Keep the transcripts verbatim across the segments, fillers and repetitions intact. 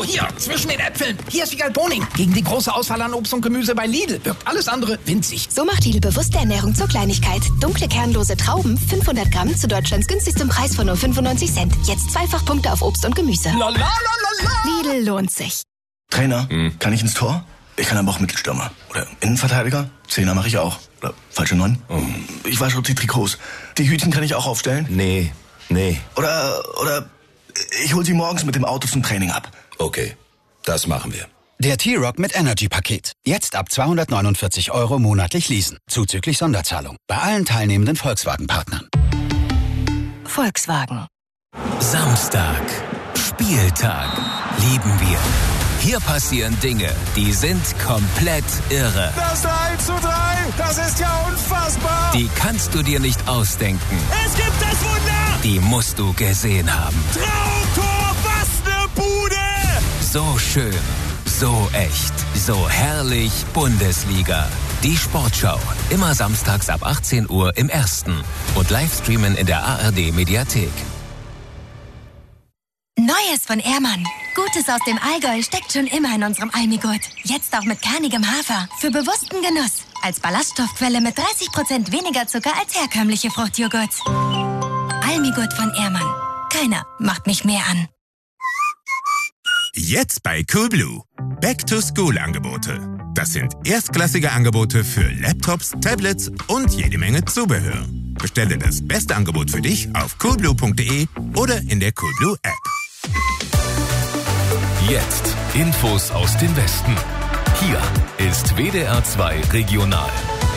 hier, zwischen den Äpfeln. Hier ist Wiegald Boning. Gegen die große Auswahl an Obst und Gemüse bei Lidl wirkt alles andere winzig. So macht Lidl bewusste Ernährung zur Kleinigkeit. Dunkle, kernlose Trauben, fünfhundert Gramm zu Deutschlands günstigstem Preis von nur fünfundneunzig Cent. Jetzt zweifach Punkte auf Obst und Gemüse. La, la, la, la, la. Lidl lohnt sich. Trainer, hm. kann ich ins Tor? Ich kann aber auch Mittelstürmer. Oder Innenverteidiger? Zehner mache ich auch. Oder falsche Neun? Oh. Ich wasche die Trikots. Die Hütchen kann ich auch aufstellen? Nee, nee. Oder, oder ich hol sie morgens mit dem Auto zum Training ab. Okay, das machen wir. Der T-Rock mit Energy-Paket. Jetzt ab zweihundertneunundvierzig Euro monatlich leasen. Zuzüglich Sonderzahlung. Bei allen teilnehmenden Volkswagen-Partnern. Volkswagen. Samstag. Spieltag. Lieben wir. Hier passieren Dinge, die sind komplett irre. Das drei zu drei, das ist ja unfassbar. Die kannst du dir nicht ausdenken. Es gibt das Wunder. Die musst du gesehen haben. Traumtor, was ne Bude. So schön, so echt, so herrlich Bundesliga. Die Sportschau, immer samstags ab achtzehn Uhr im Ersten und Livestreamen in der A R D-Mediathek. Neues von Ehrmann. Gutes aus dem Allgäu steckt schon immer in unserem Almigurt. Jetzt auch mit kernigem Hafer. Für bewussten Genuss. Als Ballaststoffquelle mit dreißig Prozent weniger Zucker als herkömmliche Fruchtjoghurts. Almigurt von Ehrmann. Keiner macht mich mehr an. Jetzt bei Coolblue. Back-to-School-Angebote. Das sind erstklassige Angebote für Laptops, Tablets und jede Menge Zubehör. Bestelle das beste Angebot für dich auf coolblue punkt de oder in der Coolblue-App. Jetzt Infos aus dem Westen. Hier ist W D R zwei Regional.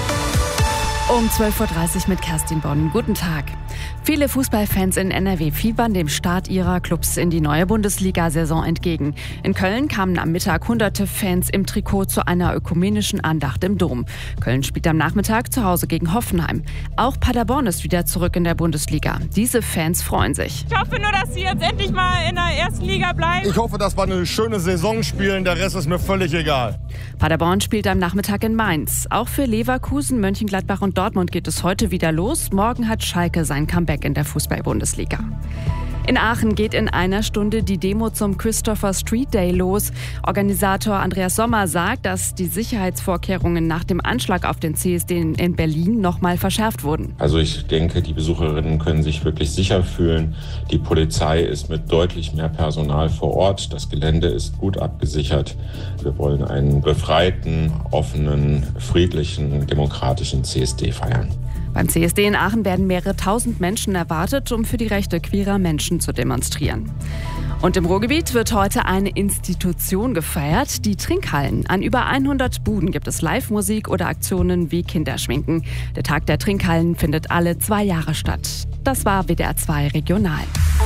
Um zwölf Uhr dreißig mit Kerstin Bonn. Guten Tag. Viele Fußballfans in N R W fiebern dem Start ihrer Clubs in die neue Bundesliga-Saison entgegen. In Köln kamen am Mittag hunderte Fans im Trikot zu einer ökumenischen Andacht im Dom. Köln spielt am Nachmittag zu Hause gegen Hoffenheim. Auch Paderborn ist wieder zurück in der Bundesliga. Diese Fans freuen sich. Ich hoffe nur, dass sie jetzt endlich mal in der ersten Liga bleiben. Ich hoffe, dass wir eine schöne Saison spielen. Der Rest ist mir völlig egal. Paderborn spielt am Nachmittag in Mainz. Auch für Leverkusen, Mönchengladbach und Dortmund geht es heute wieder los. Morgen hat Schalke sein Comeback in der Fußball-Bundesliga. In Aachen geht in einer Stunde die Demo zum Christopher Street Day los. Organisator Andreas Sommer sagt, dass die Sicherheitsvorkehrungen nach dem Anschlag auf den C S D in Berlin nochmal verschärft wurden. Also ich denke, die Besucherinnen können sich wirklich sicher fühlen. Die Polizei ist mit deutlich mehr Personal vor Ort. Das Gelände ist gut abgesichert. Wir wollen einen befreiten, offenen, friedlichen, demokratischen C S D feiern. Beim C S D in Aachen werden mehrere tausend Menschen erwartet, um für die Rechte queerer Menschen zu demonstrieren. Und im Ruhrgebiet wird heute eine Institution gefeiert, die Trinkhallen. An über hundert Buden gibt es Live-Musik oder Aktionen wie Kinderschminken. Der Tag der Trinkhallen findet alle zwei Jahre statt. Das war W D R zwei Regional.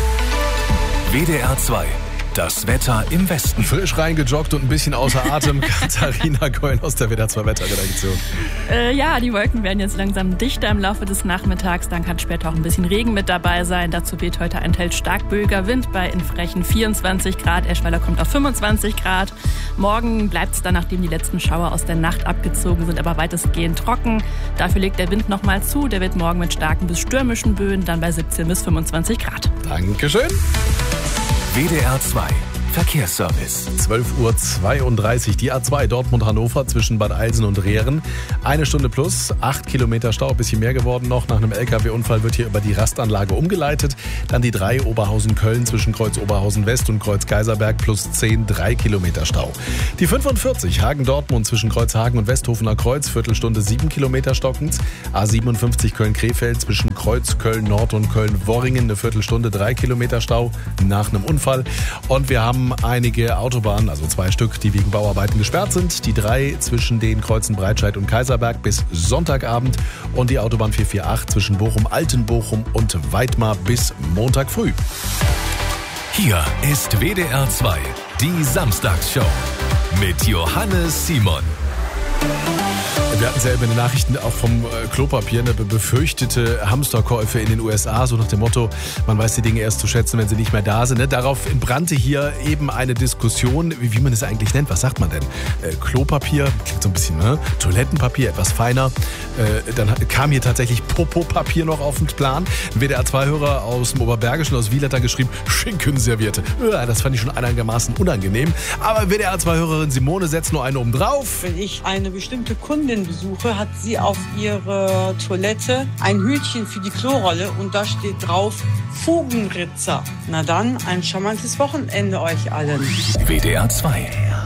W D R zwei. Das Wetter im Westen. Frisch reingejoggt und ein bisschen außer Atem. Katharina Cohen aus der W D R zwei Wetterredaktion. Äh, ja, die Wolken werden jetzt langsam dichter im Laufe des Nachmittags. Dann kann später auch ein bisschen Regen mit dabei sein. Dazu weht heute ein teils stark böiger Wind bei in Frechen vierundzwanzig Grad. Eschweiler kommt auf fünfundzwanzig Grad. Morgen bleibt es dann, nachdem die letzten Schauer aus der Nacht abgezogen sind, aber weitestgehend trocken. Dafür legt der Wind nochmal zu. Der wird morgen mit starken bis stürmischen Böen dann bei siebzehn bis fünfundzwanzig Grad. Dankeschön. W D R zwei Verkehrsservice. zwölf Uhr zweiunddreißig, die A zwei Dortmund-Hannover zwischen Bad Eilsen und Rehren. Eine Stunde plus, acht Kilometer Stau, ein bisschen mehr geworden noch. Nach einem L K W-Unfall wird hier über die Rastanlage umgeleitet. Dann die drei Oberhausen-Köln zwischen Kreuz Oberhausen-West und Kreuz Kaiserberg plus zehn, drei Kilometer Stau. Die fünfundvierzig Hagen-Dortmund zwischen Kreuzhagen und Westhofener Kreuz, Viertelstunde sieben Kilometer stockend. A siebenundfünfzig Köln-Krefeld zwischen Kreuz, Köln-Nord und Köln-Worringen, eine Viertelstunde, drei Kilometer Stau nach einem Unfall. Und wir haben einige Autobahnen, also zwei Stück, die wegen Bauarbeiten gesperrt sind. Die drei zwischen den Kreuzen Breitscheid und Kaiserberg bis Sonntagabend und die Autobahn vier vier acht zwischen Bochum, Altenbochum und Weidmar bis Montag früh. Hier ist W D R zwei, die Samstagsshow mit Johannes Simon. Wir hatten selber in den Nachrichten auch vom Klopapier eine befürchtete Hamsterkäufe in den U S A, so nach dem Motto, man weiß die Dinge erst zu schätzen, wenn sie nicht mehr da sind. Darauf entbrannte hier eben eine Diskussion, wie man es eigentlich nennt. Was sagt man denn? Äh, Klopapier, klingt so ein bisschen, ne? Toilettenpapier, etwas feiner. Äh, dann kam hier tatsächlich Popopapier noch auf den Plan. Ein W D R zwei Hörer aus dem Oberbergischen, aus Wiel, hat dann geschrieben, Schinkenserviette. Ja, das fand ich schon einigermaßen unangenehm. Aber W D R zwei Hörerin Simone setzt nur eine oben drauf. Wenn ich eine bestimmte Kundin besuche, hat sie auf ihrer Toilette ein Hütchen für die Klorolle und da steht drauf Fugenritzer. Na dann, ein charmantes Wochenende euch allen. W D R zwei